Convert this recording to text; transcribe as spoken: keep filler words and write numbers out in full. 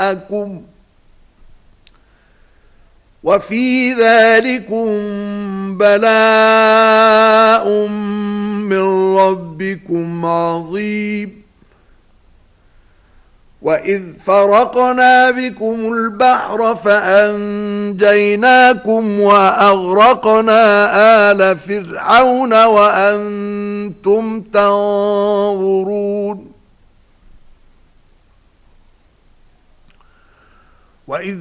معكم وفي ذلكم بلاء من ربكم عظيم وإذ فرقنا بكم البحر فأنجيناكم وأغرقنا آل فرعون وأنتم تنظرون وإذ